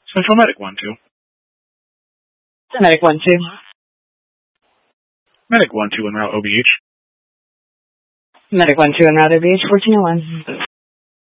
Central Medic 1-2. Medic 1-2. Medic 1-2 en route OBH. Medic 1-2 en route OBH 1401.